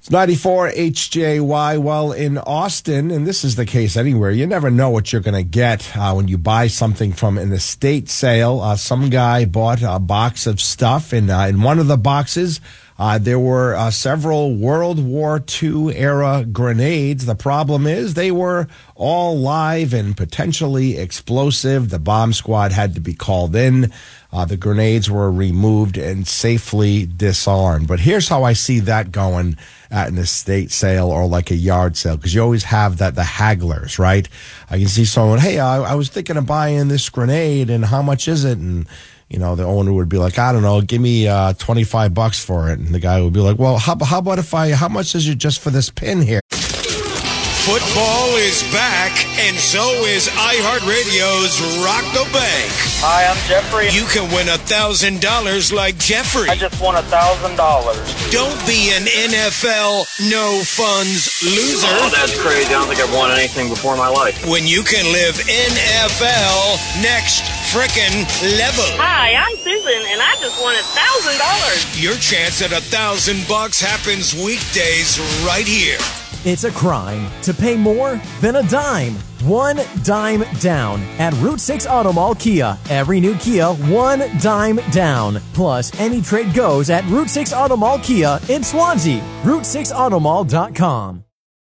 94 HJY. Well, in Austin, and this is the case anywhere, you never know what you're going to get when you buy something from an estate sale. Some guy bought a box of stuff, and in one of the boxes, there were several World War II era grenades. The problem is they were all live and potentially explosive. The bomb squad had to be called in. The grenades were removed and safely disarmed. But here's how I see that going at an estate sale or like a yard sale, because you always have the hagglers, right? I can see someone, hey, I was thinking of buying this grenade, and how much is it? And the owner would be like, I don't know, give me $25 for it. And the guy would be like, well, how about how much is it just for this pin here? Football is back, and so is iHeartRadio's Rock the Bank. Hi, I'm Jeffrey. You can win $1,000 like Jeffrey. I just won $1,000. Don't be an NFL no funds loser. Oh, that's crazy. I don't think I've won anything before in my life. When you can live NFL next frickin' level. Hi, I'm Susan, and I just won $1,000. Your chance at $1,000 happens weekdays right here. It's a crime to pay more than a dime. One dime down at Route 6 Auto Mall Kia. Every new Kia, one dime down. Plus, any trade goes at Route 6 Auto Mall Kia in Swansea. Route6automall.com.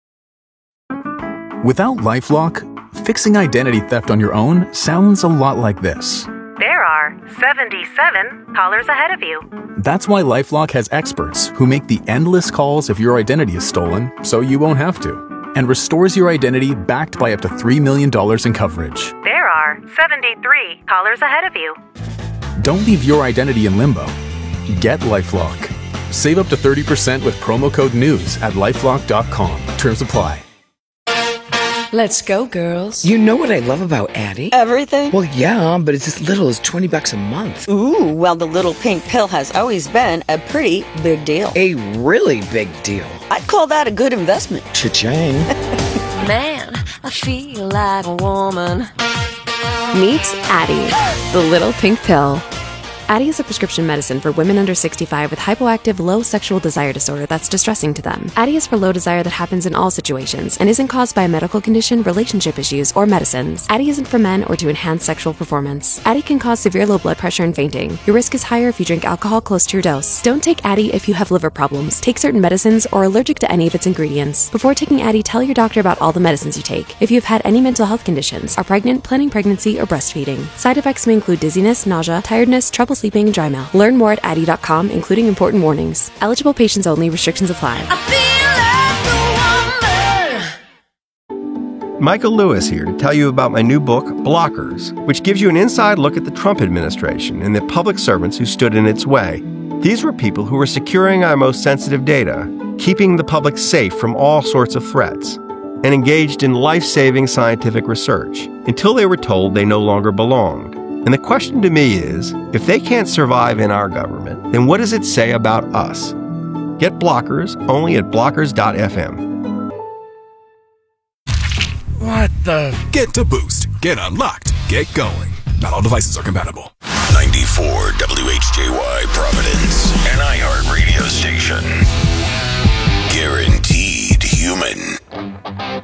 Without LifeLock, fixing identity theft on your own sounds a lot like this. There are 77 callers ahead of you. That's why LifeLock has experts who make the endless calls if your identity is stolen, so you won't have to, and restores your identity backed by up to $3 million in coverage. There are 73 callers ahead of you. Don't leave your identity in limbo. Get LifeLock. Save up to 30% with promo code NEWS at LifeLock.com. Terms apply. Let's go, girls. You know what I love about Addie? Everything? Well, yeah, but it's as little as $20 a month. Ooh, well, the little pink pill has always been a pretty big deal. A really big deal. I'd call that a good investment. Cha-ching. Man, I feel like a woman. Meet Addie, the little pink pill. Addie is a prescription medicine for women under 65 with hypoactive low sexual desire disorder that's distressing to them. Addie is for low desire that happens in all situations and isn't caused by a medical condition, relationship issues, or medicines. Addie isn't for men or to enhance sexual performance. Addie can cause severe low blood pressure and fainting. Your risk is higher if you drink alcohol close to your dose. Don't take Addie if you have liver problems, take certain medicines, or are allergic to any of its ingredients. Before taking Addie, tell your doctor about all the medicines you take. If you've had any mental health conditions, are pregnant, planning pregnancy, or breastfeeding. Side effects may include dizziness, nausea, tiredness, trouble sleeping, and dry mouth. Learn more at Addie.com, including important warnings. Eligible patients only. Restrictions apply. Michael Lewis here to tell you about my new book, Blockers, which gives you an inside look at the Trump administration and the public servants who stood in its way. These were people who were securing our most sensitive data, keeping the public safe from all sorts of threats, and engaged in life-saving scientific research until they were told they no longer belonged. And the question to me is, if they can't survive in our government, then what does it say about us? Get Blockers only at blockers.fm. What the? Get to Boost. Get unlocked. Get going. Not all devices are compatible. 94 WHJY Providence, an iHeart radio station. Guaranteed human.